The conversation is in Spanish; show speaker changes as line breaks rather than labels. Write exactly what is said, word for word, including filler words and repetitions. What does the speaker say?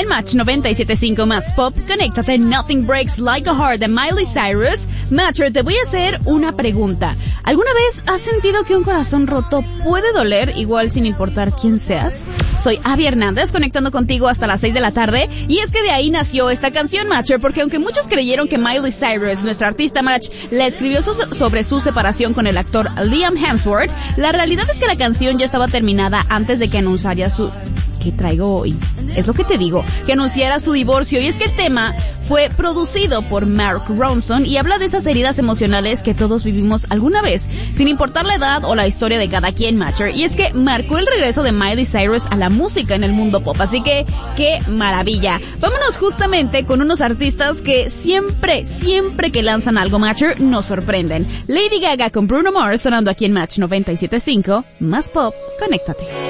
en Match noventa y siete punto cinco más pop, conéctate en Nothing Breaks Like a Heart de Miley Cyrus. Matcher, te voy a hacer una pregunta. ¿Alguna vez has sentido que un corazón roto puede doler igual sin importar quién seas? Soy Abby Hernández, conectando contigo hasta las seis de la tarde, y es que de ahí nació esta canción, Matcher, porque aunque muchos creyeron que Miley Cyrus, nuestra artista Match, la escribió su, sobre su separación con el actor Liam Hemsworth, la realidad es que la canción ya estaba terminada antes de que anunciara su... ¿Qué traigo hoy? Es lo que te digo, que anunciara su divorcio. Y es que el tema fue producido por Mark Ronson y habla de esas heridas emocionales que todos vivimos alguna vez, sin importar la edad o la historia de cada quien, Matcher. Y es que marcó el regreso de Miley Cyrus a la música en el mundo pop, así que ¡qué maravilla! Vámonos justamente con unos artistas que siempre, siempre que lanzan algo, Matcher, nos sorprenden. Lady Gaga con Bruno Mars sonando aquí en Match noventa y siete punto cinco, más pop, conéctate.